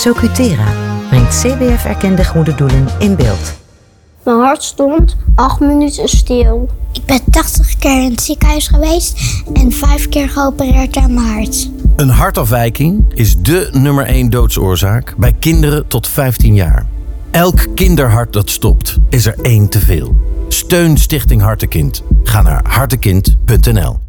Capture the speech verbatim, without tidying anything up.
Socutera brengt C B F-erkende goede doelen in beeld. Mijn hart stond acht minuten stil. Ik ben tachtig keer in het ziekenhuis geweest en vijf keer geopereerd aan mijn hart. Een hartafwijking is dé nummer één doodsoorzaak bij kinderen tot vijftien jaar. Elk kinderhart dat stopt, is er één te veel. Steun Stichting Hartekind. Ga naar hartekind punt n l.